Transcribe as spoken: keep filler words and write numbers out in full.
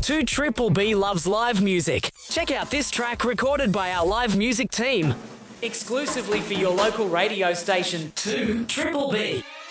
two Triple B loves live music. Check out this track recorded by our live music team. Exclusively for your local radio station, two Triple B.